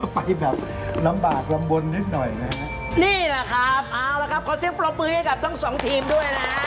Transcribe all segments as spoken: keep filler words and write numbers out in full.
ไปแบบลำบากลำบนนิดหน่อยนะฮะนี่แหละครับเอาละครับขอเสียงปรบมือให้กับทั้งสองทีมด้วยนะฮะ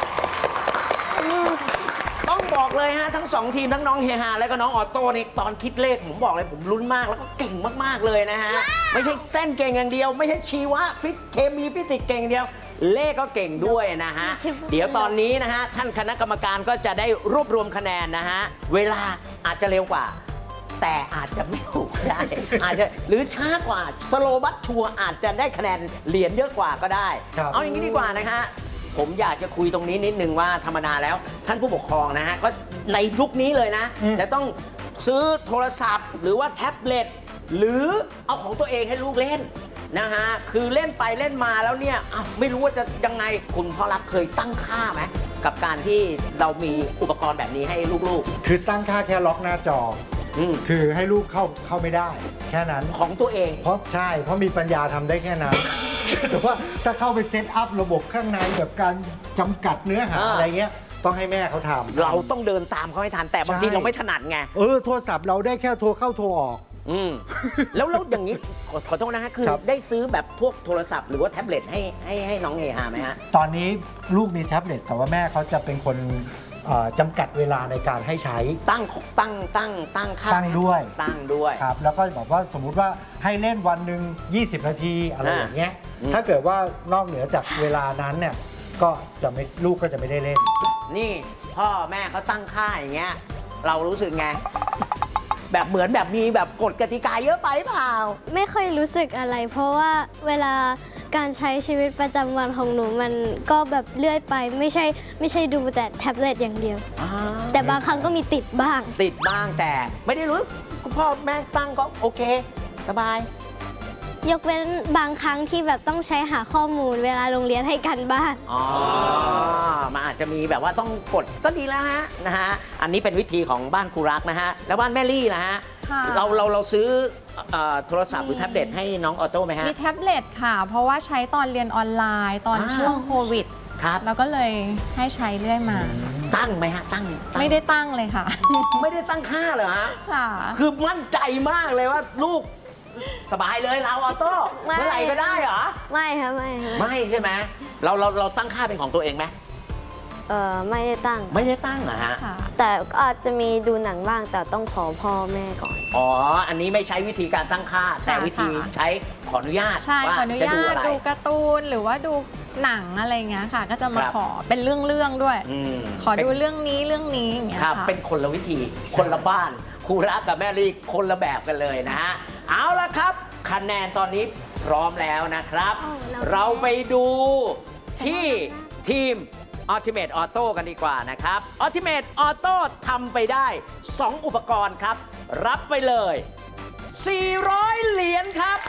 ต้องบอกเลยฮะทั้งสองทีมทั้งน้องเฮฮาและก็น้องออโต้นี่ตอนคิดเลขผมบอกเลยผมลุ้นมากแล้วก็เก่งมากๆเลยนะฮะไม่ใช่เต้นเก่งอย่างเดียว ไม่ใช่ชีวะฟิสิกส์เคมีฟิสิกส์เก่งอย่างเดียวเลขก็เก่งด้วยนะฮะเดี๋ยวตอนนี้นะฮะท่านคณะกรรมการก็จะได้รวบรวมคะแนนนะฮะเวลาอาจจะเร็วกว่าแต่อาจจะไม่ถูกได้อาจจะหรือช้ากว่าสโลบัตชัวอาจจะได้คะแนนเหรียญเยอะกว่าก็ได้เอาอย่างนี้ดีกว่านะฮะผมอยากจะคุยตรงนี้นิดนึงว่าธรรมดาแล้วท่านผู้ปกครองนะฮะก็ในยุคนี้เลยนะจะต้องซื้อโทรศัพท์หรือว่าแท็บเล็ตหรือเอาของตัวเองให้ลูกเล่นนะฮะคือเล่นไปเล่นมาแล้วเนี่ยไม่รู้ว่าจะยังไงคุณพ่อรักเคยตั้งค่าไหมกับการที่เรามีอุปกรณ์แบบนี้ให้ลูกๆคือตั้งค่าแค่ล็อกหน้าจอคือให้ลูกเข้าเข้าไม่ได้แค่นั้นของตัวเองเพราะใช่เพราะมีปัญญาทำได้แค่นั้นแต่ว่าถ้าเข้าไปเซตอัพระบบข้างในแบบการจำกัดเนื้อหาอะไรเงี้ยต้องให้แม่เขาทำเราต้องเดินตามเขาให้ทันแต่บางทีเราไม่ถนัดไงเออโทรศัพท์เราได้แค่โทรเข้าโทรออกอืมแล้วแล้วอย่างนี้ขอขอโทษนะฮะคือได้ซื้อแบบพวกโทรศัพท์หรือว่าแท็บเล็ตให้ให้ให้น้องเฮฮาไหมฮะตอนนี้ลูกมีแท็บเล็ตแต่ว่าแม่เขาจะเป็นคนจำกัดเวลาในการให้ใช้ตั้งตั้งตั้งตั้งค่าตั้งด้วยตั้งด้วยครับแล้วก็บอกว่าสมมุติว่าให้เล่นวันหนึ่งยี่สิบนาทีอะไรอย่างเงี้ยถ้าเกิดว่านอกเหนือจากเวลานั้นเนี่ยก็จะไม่ลูกก็จะไม่ได้เล่นนี่พ่อแม่เขาตั้งค่าอย่างเงี้ยเรารู้สึกไงแบบเหมือนแบบมีแบบกฎกติกาเยอะไปเปล่าไม่ค่อยรู้สึกอะไรเพราะว่าเวลาการใช้ชีวิตประจำวันของหนูมันก็แบบเลื่อยไปไม่ใช่ไม่ใช่ดูแต่แท็บเล็ตอย่างเดียวแต่บางครั้งก็มีติดบ้างติดบ้างแต่ไม่ได้รู้คุณพ่อแม่ตั้งก็โอเคสบายยกเว้นบางครั้งที่แบบต้องใช้หาข้อมูลเวลาโรงเรียนให้กันบ้านอ๋อมันอาจจะมีแบบว่าต้องกดก็ดีแล้วฮะนะฮะอันนี้เป็นวิธีของบ้านครูรักนะฮะแล้วบ้านแม่ลี่นะฮะเราเราเราซื้อโทรศัพท์หรือแท็บเล็ตให้น้องออโต้ไหมฮะมีแท็บเล็ตค่ะเพราะว่าใช้ตอนเรียนออนไลน์ตอนช่วงโควิดครับแล้วก็เลยให้ใช้เรื่อยมาตั้งไหมฮะตั้งไม่ได้ตั้งเลยค่ะไม่ได้ตั้งค่าเลยฮะค่ะคือมั่นใจมากเลยว่าลูกสบายเลยเราออโต้เมื่อไหร่ก็ได้เหรอไม่ค่ะไม่ไม่ใช่ไหมเราเราเราตั้งค่าเป็นของตัวเองไหมเออไม่ได้ตั้งไม่ได้ตั้งเหรอฮะแต่อาจจะมีดูหนังบ้างแต่ต้องขอพ่อแม่ก่อนอ๋ออันนี้ไม่ใช้วิธีการตั้งค่าแต่วิธีใช้ขออนุญาตว่าจะดูอะไรดูการ์ตูนหรือว่าดูหนังอะไรเงี้ยค่ะก็จะมาขอเป็นเรื่องๆด้วยขอดูเรื่องนี้เรื่องนี้อย่างเงี้ยค่ะเป็นคนละวิธีคนละบ้านครูรักกับแม่ลีคนละแบบกันเลยนะฮะเอาละครับคะแนนตอนนี้พร้อมแล้วนะครับเราไปดูที่ทีม Ultimate Auto กันดีกว่านะครับ Ultimate Auto ทำไปได้สองอุปกรณ์ครับรับไปเลยสี่ร้อยเหรียญครับ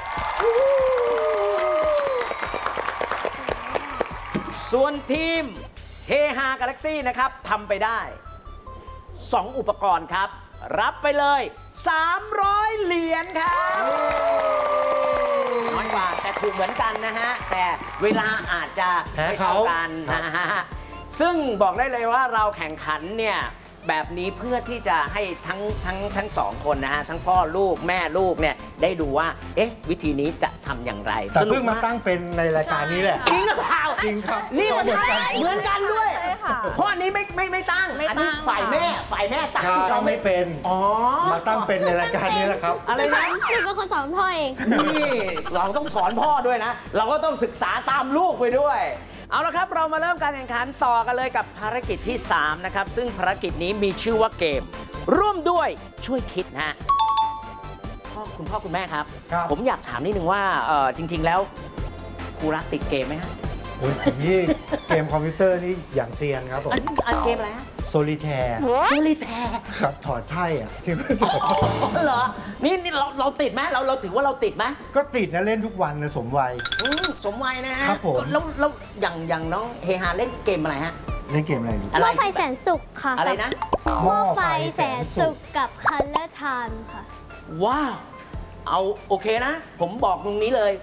ส่วนทีมเฮฮากาแล็กซี่นะครับทำไปได้สองอุปกรณ์ครับรับไปเลยสามร้อยเหรียญครับน้อยกว่าแต่ถูกเหมือนกันนะฮะแต่เวลาอาจจะไม่เท่ากันนะฮะซึ่งบอกได้เลยว่าเราแข่งขันเนี่ยแบบนี้เพื่อที่จะให้ทั้งทั้งทั้งสองคนนะฮะทั้งพ่อลูกแม่ลูกเนี่ยได้ดูว่าเอ๊ะวิธีนี้จะทำอย่างไรแต่เพิ่งมาตั้งเป็นในรายการนี้แหละจริงหรือเปล่าจริงครับนี่เหมือนกันเหมือนกันด้วยเพราะอันนี้ไม่ไม่ไม่ตั้งอันนี้ฝ่ายแม่ฝ่ายแม่ตั้งเราไม่เป็นอ๋อมาตั้งเป็นในรายการนี้แหละครับอะไรนะหนูเป็นคนสอนพ่อเองนี่เราต้องสอนพ่อด้วยนะเราก็ต้องศึกษาตามลูกไปด้วยเอาละครับเรามาเริ่มการแข่งขันต่อกันเลยกับภารกิจที่สามนะครับซึ่งภารกิจนี้มีชื่อว่าเกมร่วมด้วยช่วยคิดนะพ่อคุณพ่อคุณแม่ครับผมอยากถามนิดนึงว่าจริงๆแล้วครูรักติดเกมไหมฮะโอ้ยนี่เกมคอมพิวเตอร์นี่อย่างเซียนครับผมอันเกมอะไรฮะโซลิแทร์โซลิแทร์ครับถอดไพ่อะที่ไม่ถอดเหรอนี่นี่เราเราติดไหมเราเราถือว่าเราติดไหมก็ติดนะเล่นทุกวันนะสมวัยสมวัยนะฮะครับผมแล้วแล้วอย่างอย่างน้องเฮฮาเล่นเกมอะไรฮะเล่นเกมอะไรหม้อไฟแสนสุขค่ะอะไรนะหม้อไฟแสนสุขกับคัลเลอร์ไทม์ค่ะว้าวเอาโอเคนะผมบอกตรงนี้เลย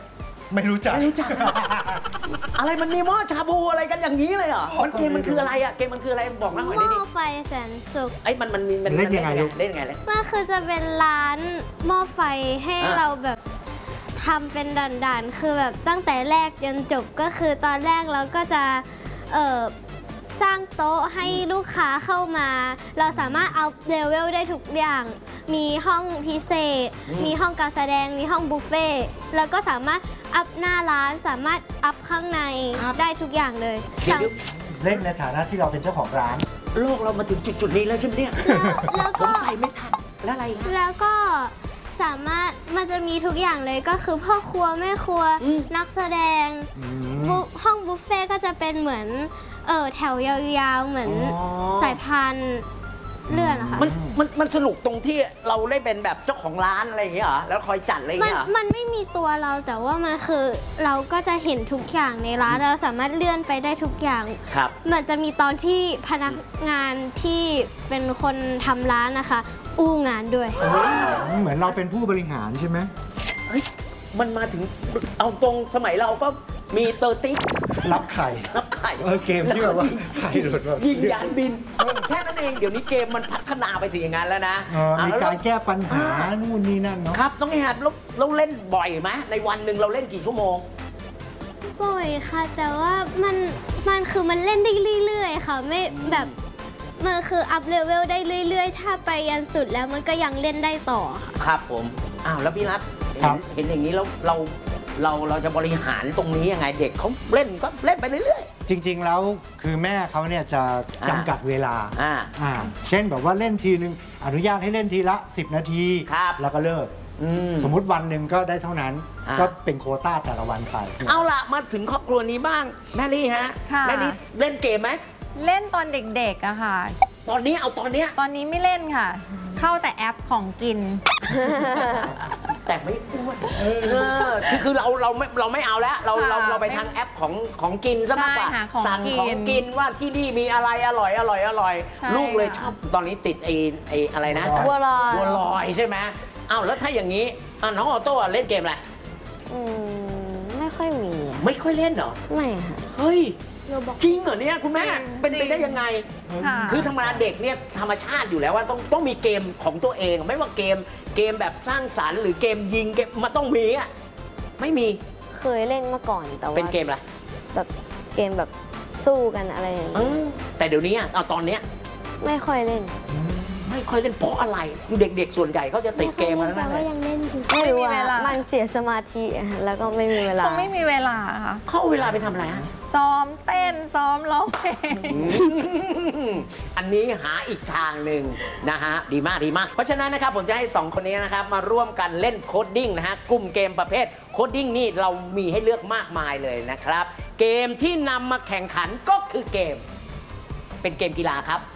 ไม่รู้จักไม่รู้จัก อะไรมันมีหม้อชาบูอะไรกันอย่างนี้เลยเหรอมันเกมมันคืออะไรอะเกมมันคืออะไรบอกมาหน่อยหดิม้อไฟแสนสุขไอ้มันมันมีมันเล่นยังไงลูกเล่นยังไงเลยมันคือจะเป็นร้านหม้อไฟให้อ่ะเราแบบทำเป็นด่านๆ คือแบบตั้งแต่แรกจนจบก็คือตอนแรกเราก็จะเอ่อสร้างโต๊ะให้ลูกค้าเข้ามา เราสามารถอัพเลเวลได้ทุกอย่าง มีห้องพิเศษ มีห้องการแสดง มีห้องบุฟเฟ่ต์แล้วก็สามารถอัพหน้าร้าน สามารถอัพข้างในครับได้ทุกอย่างเลยเดี๋ยวเล่นในฐานะที่เราเป็นเจ้าของร้านโลกเรามาถึงจุดๆนี้แล้วใช่ไหมเนี่ยแล้วผมก็ไปไม่ทันแล้วอะไรฮะแล้วก็สามารถมันจะมีทุกอย่างเลยก็คือพ่อครัวแม่ครัวอืมนักแสดงอืมบุห้องบุฟเฟ่ก็จะเป็นเหมือนเออแถวยาวๆ เหมือนอ๋อสายพานเลื่อนนะคะมันมันมันสนุกตรงที่เราได้เป็นแบบเจ้าของร้านอะไรอย่างเงี้ยเหรอแล้วคอยจัดอะไรอย่างมันเงี้ยเหรอมันไม่มีตัวเราแต่ว่ามันคือเราก็จะเห็นทุกอย่างในร้านเราสามารถเลื่อนไปได้ทุกอย่างครับมันจะมีตอนที่พนักงานที่เป็นคนทำร้านนะคะ อู้งานด้วยเหมือนเราเป็นผู้บริหารใช่ไหมเฮ้ยมันมาถึงเอาตรงสมัยเราก็มีเตอร์ติ๊กรับไข่รับไข่เออเกมที่แบบว่าไข่หลุดแบบยิงยานบินแค่นั้นเองเดี๋ยวนี้เกมมันพัฒนาไปถึงอย่างนั้นแล้วนะเออมีอ่ะแล้วการแก้ปัญหานู่นนี่นั่นเนาะครับต้องให้หัดเราเราเล่นบ่อยไหมในวันหนึ่งเราเล่นกี่ชั่วโมงบ่อยค่ะ แต่ว่ามันมันคือมันเล่นได้เรื่อยๆ ค่ะ ไม่แบบมันคืออัพเลเวลได้เรื่อยๆ ถ้าไปยันสุดแล้วมันก็ยังเล่นได้ต่อค่ะครับผมอ้าวแล้วพี่รัฐครัเห็บนเห็นอย่างนี้แล้วเราเราเราจะบริหารตรงนี้ยังไงเด็กเขาเล่นก็เล่นไปเรื่อยจริง ๆ แล้วคือแม่เขาเนี่ยจะอ่าจำกัดเวลาๆอ่าอ่าเช่นแบบว่าเล่นทีนึงอนุญาตให้เล่นทีละ สิบ นาทีครับแล้วก็เลิกอืมสมมุติวันหนึ่งก็ได้เท่านั้นอ่าก็เป็นโควต้าแต่ละวันไปเอาล่ะมาถึงครอบครัวนี้บ้างแม่ลี่ฮะค่ะแม่ลี่เล่นเกมไหมเล่นตอนเด็กๆอะค่ะตอนนี้เอาตอนเนี้ยตอนนี้ไม่เล่นค่ะ เข้าแต่แอปของกินแต่ไม่อ้วนเออคือคือเราเราไม่เราไม่เอาแล้วเราค่ะเราเราไปทางแอปของของกินซะมากกว่าใช่ค่ะของสั่งกินของกินว่าที่นี่มีอะไรอร่อยอร่อยอร่อยใช่ลูกเลยค่ะชอบตอนนี้ติดไอ้ไอ้อะไรนะบัวลอยบัวลอยใช่ไหมอ้าวแล้วถ้าอย่างนี้อ่ะน้องออโต้อ่ะเล่นเกมอะไรอืมไม่ค่อยมีอะไม่ค่อยเล่นเหรอไม่ค่ะเฮ้ยโรบอกจริงเหรอเนี่ยคุณแม่เป็นไปจริงได้ยังไงค่ะคือธรรมดาเด็กเนี่ยธรรมชาติอยู่แล้วว่าต้องต้องมีเกมของตัวเอง ไม่ว่าเกมเกมแบบสร้างสรรค์หรือเกมยิงเกมมันต้องมีอ่ะไม่มีเคยเล่นมาก่อนแต่ว่าเป็นเกมอะไรแบบเกมแบบสู้กันอะไรอย่างอืเงี้ยมแต่เดี๋ยวนี้อ่ะเอาตอนเนี้ยไม่ค่อยเล่นไม่ค่อยเล่นเพราะอะไรคือเด็ก ๆ ส่วนใหญ่เขาจะติดเกมกันแปลนั่นแหว่าละยังเล่นอยู่ไม่รู้ไม่มีเวลาอะมันเสียสมาธิอะแล้วก็ไม่มีเวลาเขาไม่มีเวลาค่ะเขาเอาเวลาไปทำอะไรฮะซ้อมเต้นซ้อมร้องเพลงอันนี้หาอีกทางหนึ่งนะฮะดีมากดีมาก เพราะฉะนั้นนะครับผมจะให้สองคนนี้นะครับมาร่วมกันเล่นโคดดิ้งนะฮะกลุ่มเกมประเภทโคดดิ้งนี่เรามีให้เลือกมากมายเลยนะครับ เกมที่นำมาแข่งขันก็คือเกม เป็นเกมกีฬาครับ